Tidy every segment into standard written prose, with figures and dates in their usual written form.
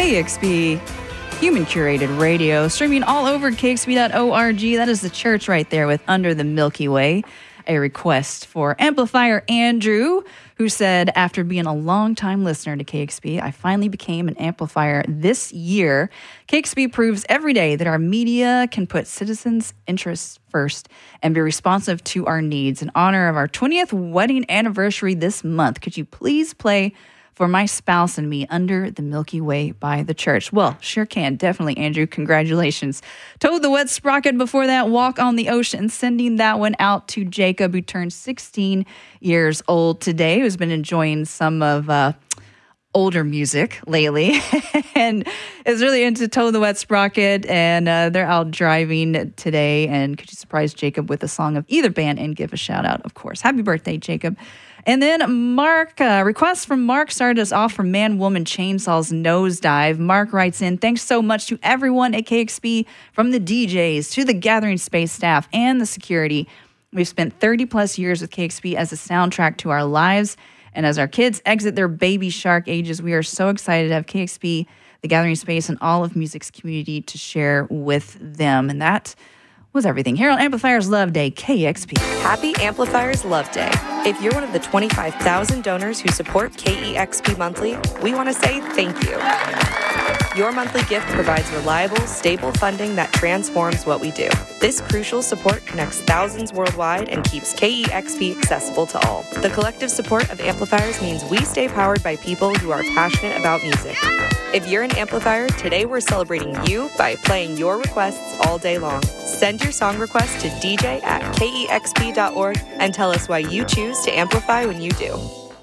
KEXP, human-curated radio, streaming all over KEXP.org. That is the church right there with Under the Milky Way. A request for Amplifier Andrew, who said, after being a long-time listener to KEXP, I finally became an amplifier this year. KEXP proves every day that our media can put citizens' interests first and be responsive to our needs. In honor of our 20th wedding anniversary this month, could you please play For My Spouse and Me, Under the Milky Way by the Church? Well, sure can. Definitely, Andrew. Congratulations. Toad the Wet Sprocket before that, Walk on the Ocean, sending that one out to Jacob, who turned 16 years old today, who's been enjoying some of older music lately and is really into Toad the Wet Sprocket, and they're out driving today. And could you surprise Jacob with a song of either band and give a shout out, of course. Happy birthday, Jacob. And then Mark, request from Mark started us off from Man, Woman, Chainsaw's Nosedive. Mark writes in, thanks so much to everyone at KEXP, from the DJs to the Gathering Space staff and the security. We've spent 30 plus years with KEXP as a soundtrack to our lives. And as our kids exit their baby shark ages, we are so excited to have KEXP, the Gathering Space, and all of music's community to share with them. And that was everything here on Amplifiers Love Day, KEXP. Happy Amplifiers Love Day. If you're one of the 25,000 donors who support KEXP monthly, we want to say thank you. Your monthly gift provides reliable, stable funding that transforms what we do. This crucial support connects thousands worldwide and keeps KEXP accessible to all. The collective support of amplifiers means we stay powered by people who are passionate about music. If you're an amplifier, today we're celebrating you by playing your requests all day long. Send your song request to dj@kexp.org and tell us why you choose to amplify when you do.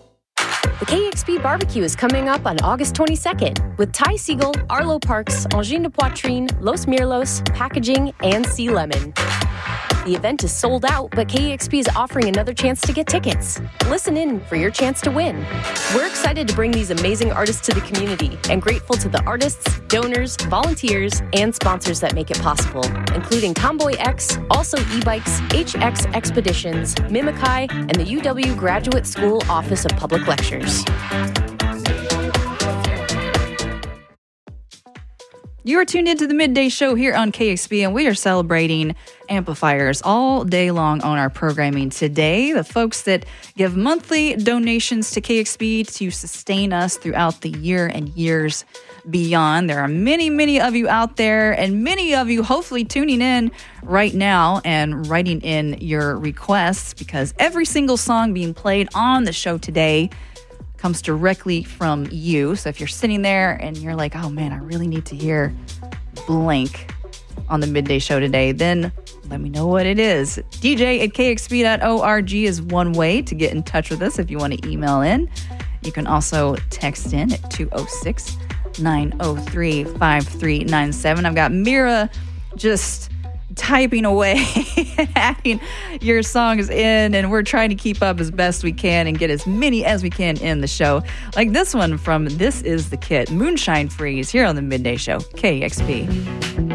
The KEXP Barbecue is coming up on August 22nd with Ty Siegel, Arlo Parks, Angine de Poitrine, Los Mirlos, Packaging, and Sea Lemon. The event is sold out, but KEXP is offering another chance to get tickets. Listen in for your chance to win. We're excited to bring these amazing artists to the community and grateful to the artists, donors, volunteers, and sponsors that make it possible, including Tomboy X, Also E-Bikes, HX Expeditions, Mimikai, and the UW Graduate School Office of Public Lectures. You are tuned into the Midday Show here on KEXP, and we are celebrating amplifiers all day long on our programming today. The folks that give monthly donations to KEXP to sustain us throughout the year and years beyond. There are many, many of you out there, and many of you hopefully tuning in right now and writing in your requests, because every single song being played on the show today comes directly from you. So if you're sitting there and you're like, oh man, I really need to hear blank on the Midday Show today, then let me know what it is. DJ@kexp.org is one way to get in touch with us if you want to email in. You can also text in at 206-903-5397. I've got Mira just typing away and adding your songs in, and we're trying to keep up as best we can and get as many as we can in the show. Like this one from This Is the Kit, Moonshine Freeze, here on the Midday Show, KEXP.